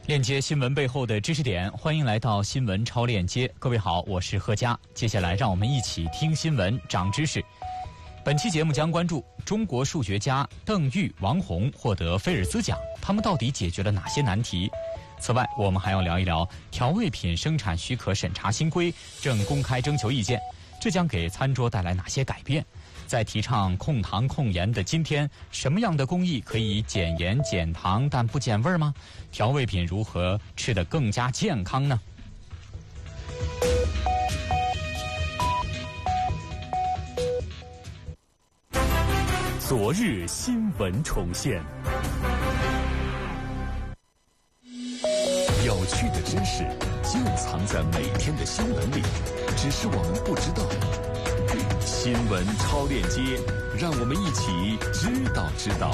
链接新闻背后的知识点，欢迎来到新闻超链接。各位好，我是贺佳。接下来让我们一起听新闻长知识。本期节目将关注中国数学家邓玉、王洪获得菲尔兹奖，他们到底解决了哪些难题？此外，我们还要聊一聊调味品生产许可审查新规正公开征求意见，这将给餐桌带来哪些改变？在提倡控糖控盐的今天，什么样的工艺可以减盐减糖但不减味吗？调味品如何吃得更加健康呢？ 昨日新闻重现，有趣的知识就藏在每天的新闻里，只是我们不知道。新闻超链接，让我们一起知道。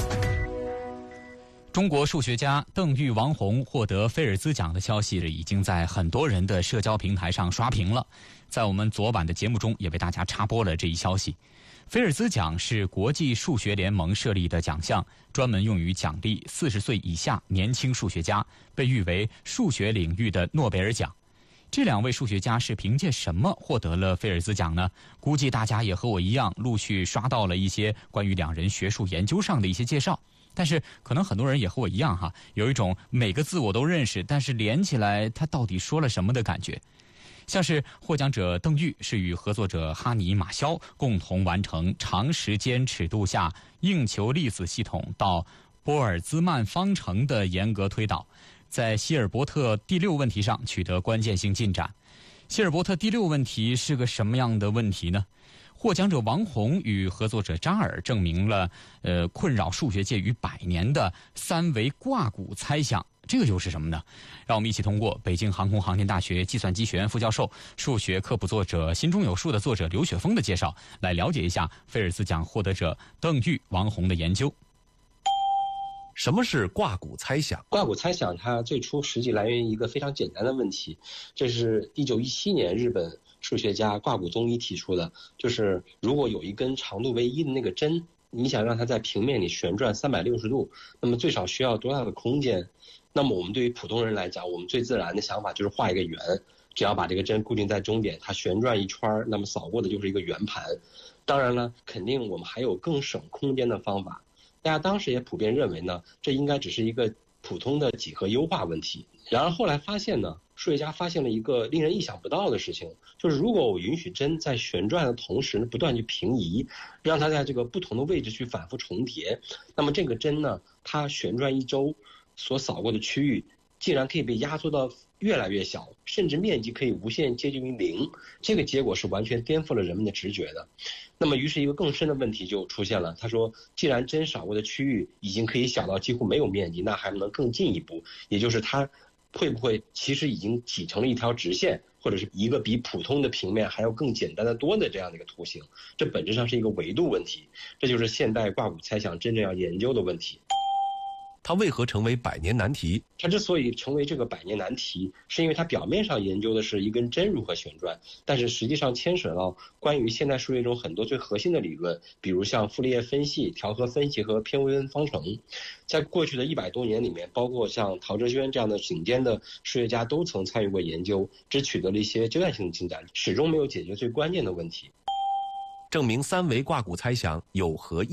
中国数学家邓玉、王洪获得菲尔兹奖的消息已经在很多人的社交平台上刷屏了。在我们昨晚的节目中也为大家插播了这一消息。菲尔兹奖是国际数学联盟设立的奖项，专门用于奖励40岁以下年轻数学家，被誉为数学领域的诺贝尔奖。这两位数学家是凭借什么获得了菲尔兹奖呢？估计大家也和我一样，陆续刷到了一些关于两人学术研究上的一些介绍。但是可能很多人也和我一样有一种每个字我都认识，但是连起来他到底说了什么的感觉。像是获奖者邓玉是与合作者哈尼、马肖共同完成长时间尺度下硬球粒子系统到波尔兹曼方程的严格推导，在希尔伯特第6问题上取得关键性进展。希尔伯特第6问题是个什么样的问题呢？获奖者王洪与合作者扎尔证明了困扰数学界逾100年的三维挂骨猜想。这个又是什么呢？让我们一起通过北京航空航天大学计算机学院副教授、数学科普作者、心中有数的作者刘雪峰的介绍，来了解一下菲尔兹奖获得者邓玉、王洪的研究。 什么是挂骨猜想？ 挂骨猜想它最初实际来源于一个非常简单的问题，这是1917年日本数学家挂骨宗一提出的，就是如果有一根长度为1的那个针，你想让它在平面里旋转360度，那么最少需要多大的空间？那么我们对于普通人来讲，我们最自然的想法就是画一个圆，只要把这个针固定在终点，它旋转一圈，那么扫过的就是一个圆盘。当然了，肯定我们还有更省空间的方法。大家当时也普遍认为呢，这应该只是一个普通的几何优化问题。然而后来发现呢，数学家发现了一个令人意想不到的事情，就是如果我允许针在旋转的同时不断去平移，让它在这个不同的位置去反复重叠，那么这个针呢，它旋转一周所扫过的区域竟然可以被压缩到越来越小，甚至面积可以无限接近于0。这个结果是完全颠覆了人们的直觉的。那么于是一个更深的问题就出现了，他说既然针扫过的区域已经可以小到几乎没有面积，那还能更进一步，也就是它会不会其实已经挤成了一条直线，或者是一个比普通的平面还要更简单的多的这样的一个图形。这本质上是一个维度问题，这就是现代挂骨猜想真正要研究的问题。 它为何成为100年难题？ 它之所以成为这个100年难题，是因为它表面上研究的是一根针如何旋转，但是实际上牵扯到关于现代数学中很多最核心的理论，比如像傅立叶分析、调和分析和偏微分方程。在过去的100多年里面，包括像陶哲轩这样的顶尖的数学家都曾参与过研究，只取得了一些阶段性的进展，始终没有解决最关键的问题。 证明三维挂骨猜想有何意